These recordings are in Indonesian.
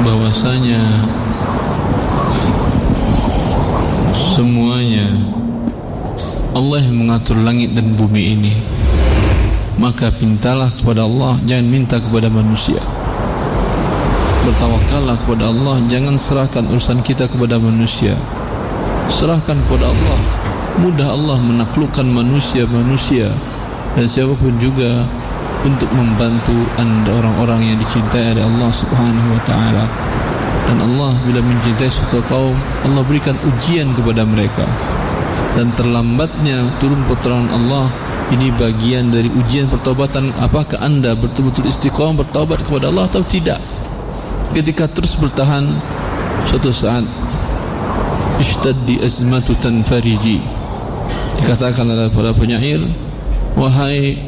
bahwasanya semuanya Allah yang mengatur langit dan bumi ini, maka mintalah kepada Allah, jangan minta kepada manusia. Bertawakallah kepada Allah, jangan serahkan urusan kita kepada manusia, serahkan kepada Allah. Mudah Allah menaklukkan manusia-manusia dan siapapun juga untuk membantu anda, orang-orang yang dicintai oleh Allah Subhanahu wa ta'ala. Dan Allah bila mencintai suatu kaum, Allah berikan ujian kepada mereka, dan terlambatnya turun pertolongan Allah ini bagian dari ujian pertobatan. Apakah anda betul-betul istiqamah bertaubat kepada Allah atau tidak? Ketika terus bertahan, suatu saat ishtaddi azmatu tanfariji, dikatakan oleh para penyair, wahai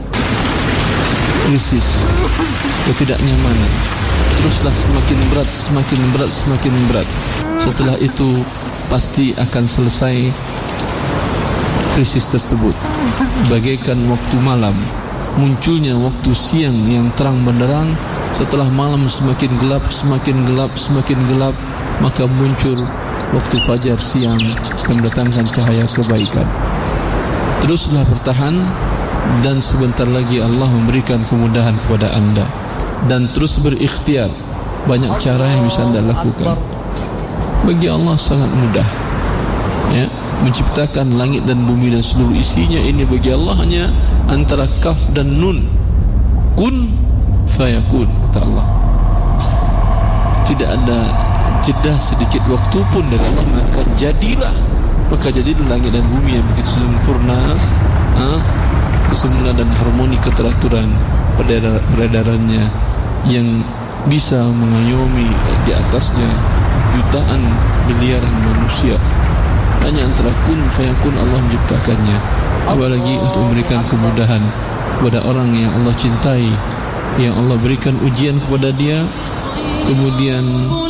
krisis, ketidaknyamanan, teruslah semakin berat, semakin berat, semakin berat. Setelah itu pasti akan selesai krisis tersebut. Bagaikan waktu malam, munculnya waktu siang yang terang benderang. Setelah malam semakin gelap, semakin gelap, semakin gelap, maka muncul waktu fajar siang yang mendatangkan cahaya kebaikan. Teruslah bertahan, dan sebentar lagi Allah memberikan kemudahan kepada anda. Dan terus berikhtiar, banyak cara yang bisa anda lakukan. Bagi Allah sangat mudah, ya, menciptakan langit dan bumi dan seluruh isinya ini bagi Allah hanya antara kaf dan nun, kun fayakun, kata Allah. Tidak ada jeda sedikit waktu pun dari Allah mengatakan jadilah, maka jadilah langit dan bumi yang begitu sempurna, kesembuhan dan harmoni keteraturan peredarannya yang bisa mengayomi di atasnya jutaan miliaran manusia. Hanya antara kun fayakun Allah menciptakannya. Apalagi untuk memberikan kemudahan kepada orang yang Allah cintai, yang Allah berikan ujian kepada dia, kemudian